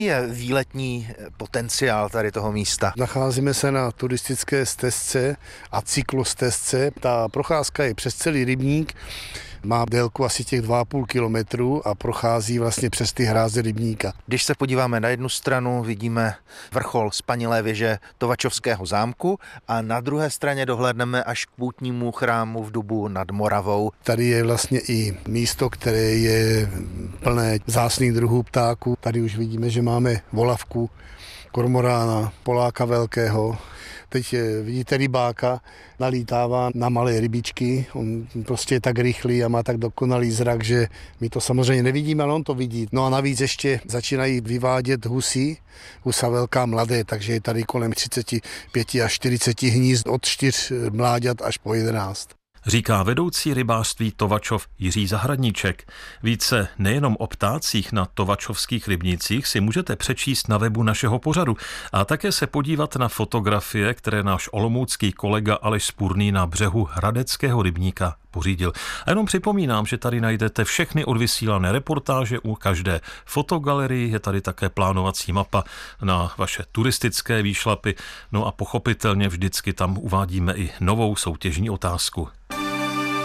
je výletní potenciál tady toho místa? Nacházíme se na turistické stezce a cyklostezce. Ta procházka je přes celý rybník, má délku asi těch 2,5 kilometru a prochází vlastně přes ty hráze rybníka. Když se podíváme na jednu stranu, vidíme vrchol Spanilé věže Tovačovského zámku a na druhé straně dohlédneme až k poutnímu chrámu v Dubu nad Moravou. Tady je vlastně i místo, které je plné vzácných druhů ptáků. Tady už vidíme, že máme volavku, kormorána, poláka velkého. Teď vidíte rybáka, nalítává na malé rybičky, on prostě je tak rychlý a má tak dokonalý zrak, že my to samozřejmě nevidíme, ale on to vidí. No a navíc ještě začínají vyvádět husy, husa velká mladé, takže je tady kolem 35 až 40 hnízd od 4 mláďat až po 11. Říká vedoucí rybářství Tovačov Jiří Zahradníček. Více nejenom o ptácích na tovačovských rybnících si můžete přečíst na webu našeho pořadu a také se podívat na fotografie, které náš olomoucký kolega Aleš Spurný na břehu Hradeckého rybníka pořídil. A jenom připomínám, že tady najdete všechny odvysílané reportáže u každé fotogalerii, je tady také plánovací mapa na vaše turistické výšlapy, no a pochopitelně vždycky tam uvádíme i novou soutěžní otázku.